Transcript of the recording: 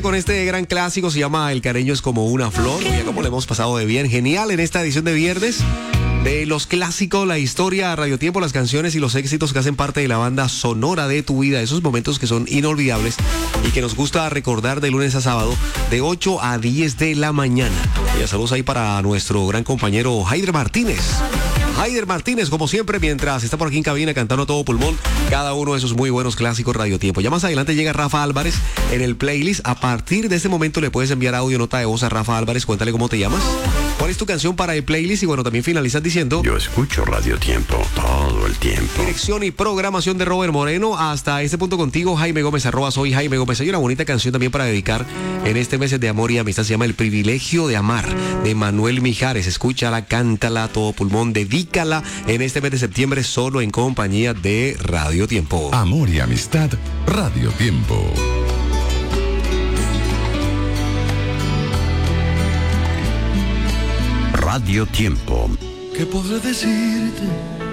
Con este gran clásico se llama El cariño es como una flor. Ya como le hemos pasado de bien. Genial en esta edición de viernes. De los clásicos, la historia, Radio Tiempo, las canciones y los éxitos que hacen parte de la banda sonora de tu vida. Esos momentos que son inolvidables y que nos gusta recordar de lunes a sábado de 8 a 10 de la mañana. Y saludos ahí para nuestro gran compañero Haider Martínez. Haider Martínez, como siempre, mientras está por aquí en cabina cantando a todo pulmón cada uno de esos muy buenos clásicos Radio Tiempo. Ya más adelante llega Rafa Álvarez en el playlist. A partir de este momento le puedes enviar audio, nota de voz a Rafa Álvarez. Cuéntale cómo te llamas, cuál es tu canción para el playlist y bueno, también finalizas diciendo: yo escucho Radio Tiempo todo el tiempo. Dirección y programación de Robert Moreno. Hasta este punto contigo, Jaime Gómez, @soy Jaime Gómez. Hay una bonita canción también para dedicar en este mes de amor y amistad. Se llama El privilegio de amar, de Manuel Mijares. Escúchala, cántala a todo pulmón, dedícala en este mes de septiembre solo en compañía de Radio Tiempo. Amor y amistad, Radio Tiempo. Radio Tiempo. ¿Qué podré decirte